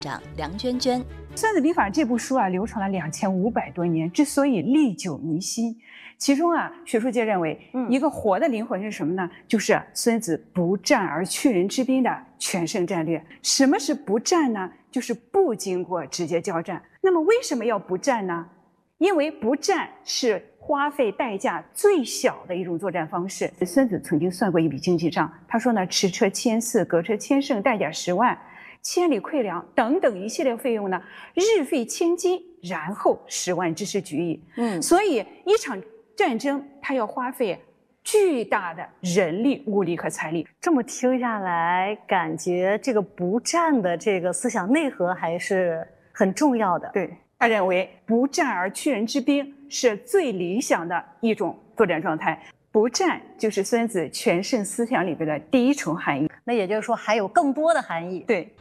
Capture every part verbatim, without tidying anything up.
长梁娟娟。《 孙子兵法》这部书啊，流传了两千五百多年，之所以历久弥新，其中啊，学术界认为，嗯、一个活的灵魂是什么呢？就是孙子不战而屈人之兵的全胜战略。什么是不战呢？就是不经过直接交战。那么为什么要不战呢？因为不战是花费代价最小的一种作战方式。孙子曾经算过一笔经济账，他说呢，驰车千驷，隔车千乘，代价十万。千里馈粮等等一系列费用呢，日费千金，然后十万之师举矣。嗯，所以一场战争它要花费巨大的人力、物力和财力。 这么听下来，感觉这个不战的这个思想内核还是很重要的。 对，他认为不战而屈人之兵是最理想的一种作战状态。不战就是孙子全胜思想里边的第一重含义。 那也就是说，还有更多的含义。 对。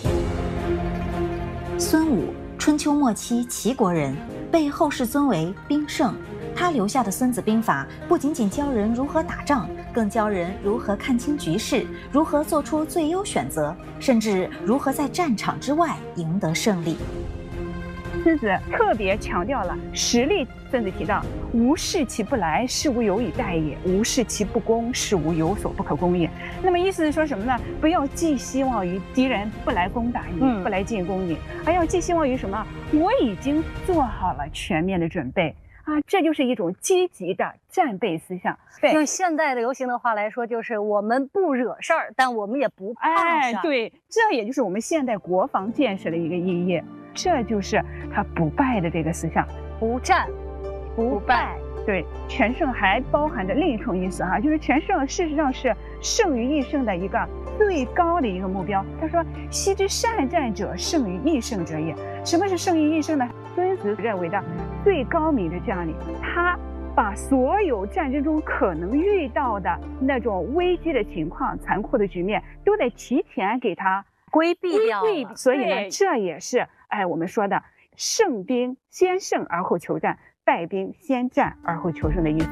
孙武，春秋末期齐国人，被后世尊为兵圣。他留下的《孙子兵法》不仅仅教人如何打仗，更教人如何看清局势，如何做出最优选择，甚至如何在战场之外赢得胜利。 孙子特别强调了实力。孙子提到：“无事其不来，事无有以待也；无事其不攻，事无有所不可攻也。”那么意思是说什么呢？不要寄希望于敌人不来攻打你，嗯、不来进攻你，而要寄希望于什么？我已经做好了全面的准备啊！这就是一种积极的战备思想。 对，用现代流行的话来说，就是我们不惹事儿，但我们也不怕事儿。 哎，对，这也就是我们现代国防建设的一个意义。这就是他不败的这个思想， 不战。不败， 对，全胜还包含着另一重意思哈，就是全胜事实上是胜于一胜的一个最高的一个目标。他说：“昔之善战者，胜于易胜者也。”什么是胜于易胜呢？孙子认为的最高明的将领，他把所有战争中可能遇到的那种危机的情况、残酷的局面，都得提前给他规避掉了。 所以呢，这也是哎我们说的胜兵先胜而后求战。败兵先战而后求胜的意思。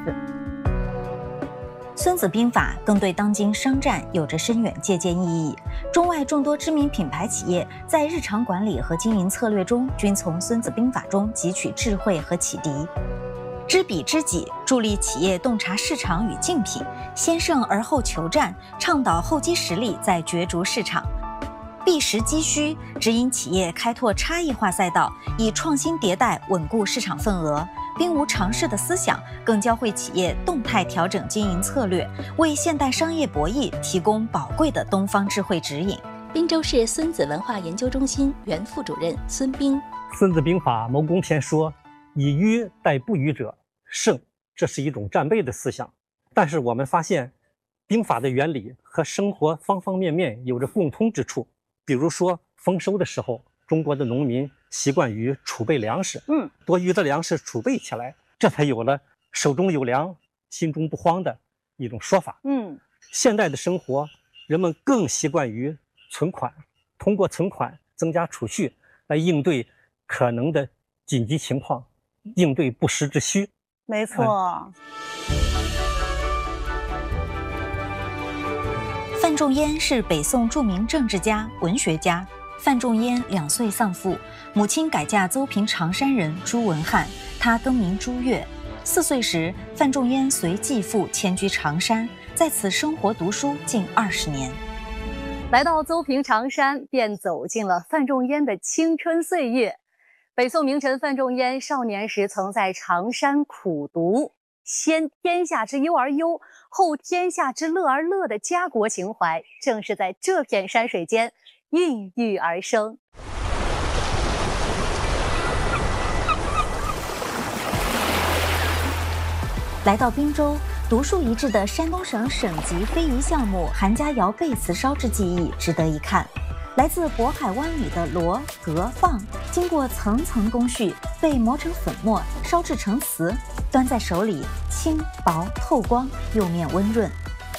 孙子兵法更对当今商战有着深远借鉴意义。中外众多知名品牌企业在日常管理和经营策略中，均从孙子兵法中汲取智慧和启迪。知彼知己，助力企业洞察市场与竞品，先胜而后求战，倡导厚积实力再角逐市场。避实击虚，指引企业开拓差异化赛道，以创新迭代稳固市场份额。兵无常势的思想，更教会企业动态调整经营策略，为现代商业博弈提供宝贵的东方智慧指引。 滨州市孙子文化研究中心原副主任孙斌。 孙子兵法谋攻篇说：“以迂待不迂者胜。”这是一种战备的思想。但是我们发现，兵法的原理和生活方方面面有着共通之处。比如说，丰收的时候，中国的农民习惯于储备粮食，嗯，多余的粮食储备起来，这才有了手中有粮，心中不慌的一种说法。嗯，现代的生活，人们更习惯于存款，通过存款增加储蓄，来应对可能的紧急情况，应对不时之需。 没错。 范仲淹是北宋著名政治家、文学家。范仲淹两岁丧父，母亲改嫁邹平常山人朱文翰，他更名朱越。四岁时，范仲淹随继父迁居常山，在此生活读书近二十年。 来到邹平常山，便走进了范仲淹的青春岁月。北宋名臣范仲淹少年时曾在常山苦读，先天下之忧而忧，后天下之乐而乐的家国情怀，正是在这片山水间孕育而生。 来到滨州，独树一帜的山东省省级非遗项目韩家窑贝瓷烧制技艺值得一看。来自渤海湾里的螺、蛤、蚌，经过层层工序，被磨成粉末，烧制成瓷，端在手里轻薄透光，釉面温润。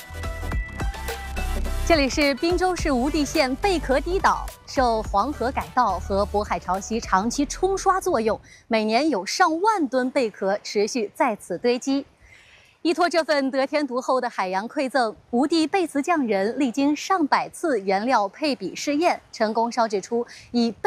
这里是滨州市无地县贝壳堤岛，受黄河改道和渤海潮汐长期冲刷作用，每年有上万吨贝壳持续在此堆积。 依托这份得天独厚的海洋馈赠，吴地贝瓷匠人历经上百次原料配比试验，成功烧制出以贝